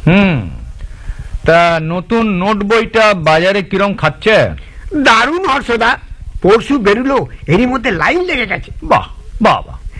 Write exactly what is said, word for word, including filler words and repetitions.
হুম, তা নতুন নোট বইটা বাজারে কিরম খাচ্ছে? দারুণ হর্ষদা, পরশু বেরুলো, এরই মধ্যে লাইন লেগে গেছে। বাহ বাহ,